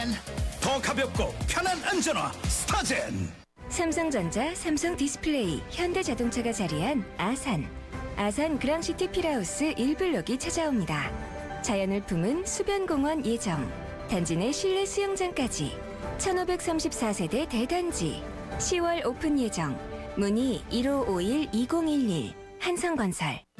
더 가볍고 편한 안전화 스타젠. 삼성전자, 삼성디스플레이, 현대자동차가 자리한 아산. 아산 그랑시티 필하우스 1블록이 찾아옵니다. 자연을 품은 수변공원 예정. 단지 내 실내 수영장까지. 1534세대 대단지. 10월 오픈 예정. 문의 1551-2011 한성건설.